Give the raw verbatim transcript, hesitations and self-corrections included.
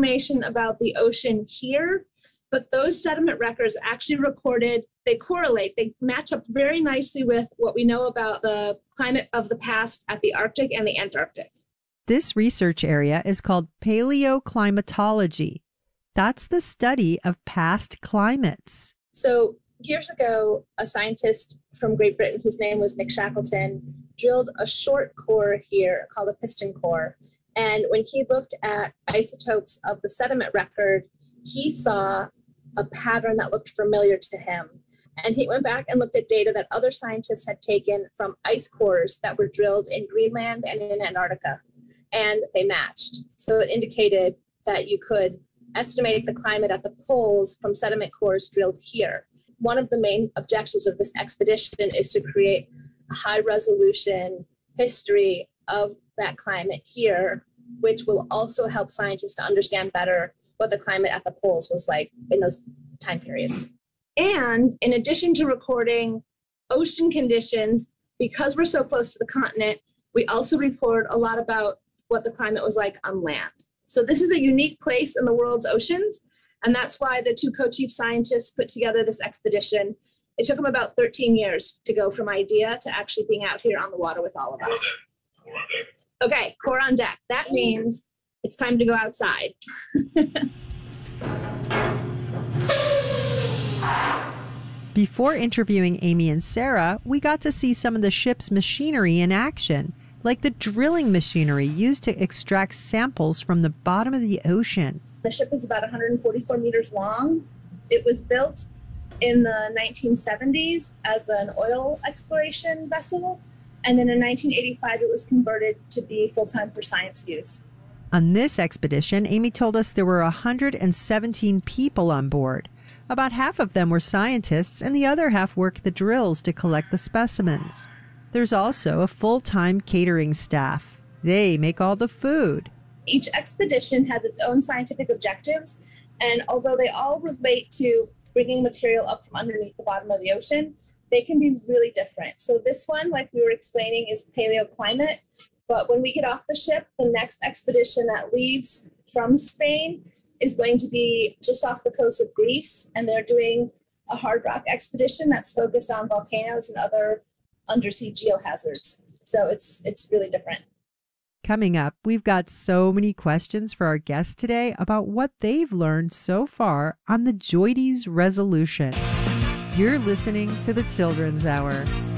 information about the ocean here, but those sediment records actually recorded, they correlate, they match up very nicely with what we know about the climate of the past at the Arctic and the Antarctic. This research area is called paleoclimatology. That's the study of past climates. So years ago, a scientist from Great Britain whose name was Nick Shackleton drilled a short core here called a piston core. And when he looked at isotopes of the sediment record, he saw a pattern that looked familiar to him. And he went back and looked at data that other scientists had taken from ice cores that were drilled in Greenland and in Antarctica. And they matched. So it indicated that you could estimate the climate at the poles from sediment cores drilled here. One of the main objectives of this expedition is to create a high resolution history of that climate here, which will also help scientists to understand better what the climate at the poles was like in those time periods. And in addition to recording ocean conditions, because we're so close to the continent, we also record a lot about what the climate was like on land. So this is a unique place in the world's oceans, and that's why the two co-chief scientists put together this expedition. It took them about thirteen years to go from idea to actually being out here on the water with all of us. Okay, core on deck. That means it's time to go outside. Before interviewing Amy and Sarah, we got to see some of the ship's machinery in action, like the drilling machinery used to extract samples from the bottom of the ocean. The ship is about one hundred forty-four meters long. It was built in the nineteen seventies as an oil exploration vessel, and then in nineteen eighty-five it was converted to be full-time for science use. On this expedition, Amy told us there were one hundred seventeen people on board. About half of them were scientists, and the other half worked the drills to collect the specimens. There's also a full-time catering staff. They make all the food. Each expedition has its own scientific objectives, and although they all relate to bringing material up from underneath the bottom of the ocean, they can be really different. So this one, like we were explaining, is paleoclimate, but when we get off the ship, the next expedition that leaves from Spain is going to be just off the coast of Greece, and they're doing a hard rock expedition that's focused on volcanoes and other undersea geohazards. So it's it's really different. Coming up, we've got so many questions for our guests today about what they've learned so far on the JOIDES Resolution. You're listening to the Children's Hour.